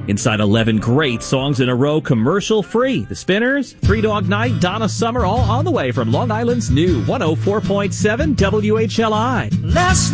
Inside 11 great songs in a row, commercial-free. The Spinners, Three Dog Night, Donna Summer, all on the way from Long Island's new 104.7 WHLI. Last